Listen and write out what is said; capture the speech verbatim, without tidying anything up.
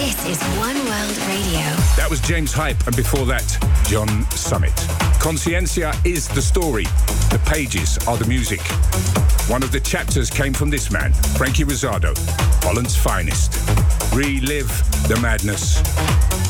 This is One World Radio. That was James Hype, and before that, John Summit. Consciencia is the story. The pages are the music. One of the chapters came from this man, Frankie Rizzardo, Holland's finest. Relive the madness.